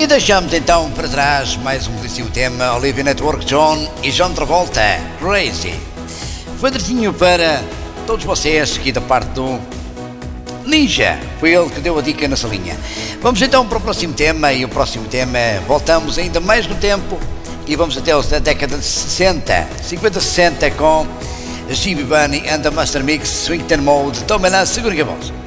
E deixamos então para trás mais um belíssimo tema, Olivia Network, John e John Travolta, Crazy. Foi direitinho para todos vocês aqui da parte do Ninja, foi ele que deu a dica na salinha. Vamos então para o próximo tema, e o próximo tema voltamos ainda mais no tempo e vamos até a década de 60, 50-60 com Stevie Bunny and the Master Mix, Swington Mode. Toma lá, segura a voz.